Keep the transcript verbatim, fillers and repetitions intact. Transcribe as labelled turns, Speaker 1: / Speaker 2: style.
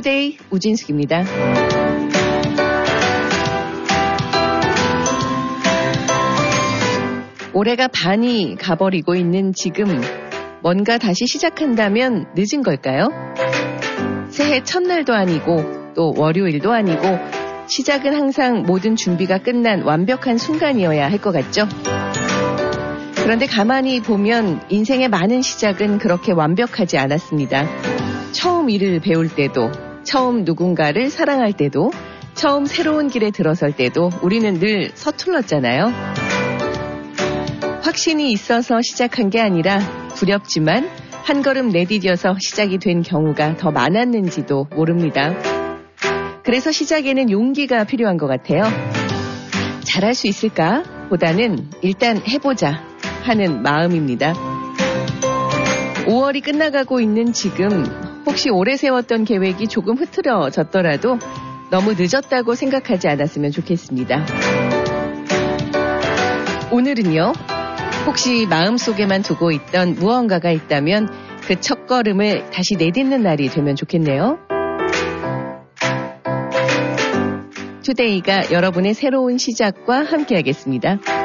Speaker 1: 투데이 우진숙입니다. 올해가 반이 가버리고 있는 지금 뭔가 다시 시작한다면 늦은 걸까요? 새해 첫날도 아니고 또 월요일도 아니고 시작은 항상 모든 준비가 끝난 완벽한 순간이어야 할 것 같죠? 그런데 가만히 보면 인생의 많은 시작은 그렇게 완벽하지 않았습니다. 처음 일을 배울 때도, 처음 누군가를 사랑할 때도, 처음 새로운 길에 들어설 때도 우리는 늘 서툴렀잖아요. 확신이 있어서 시작한 게 아니라 두렵지만 한 걸음 내디뎌서 시작이 된 경우가 더 많았는지도 모릅니다. 그래서 시작에는 용기가 필요한 것 같아요. 잘할 수 있을까? 보다는 일단 해보자 하는 마음입니다. 오월이 끝나가고 있는 지금 혹시 오래 세웠던 계획이 조금 흐트러졌더라도 너무 늦었다고 생각하지 않았으면 좋겠습니다. 오늘은요. 혹시 마음속에만 두고 있던 무언가가 있다면 그 첫걸음을 다시 내딛는 날이 되면 좋겠네요. 투데이가 여러분의 새로운 시작과 함께하겠습니다.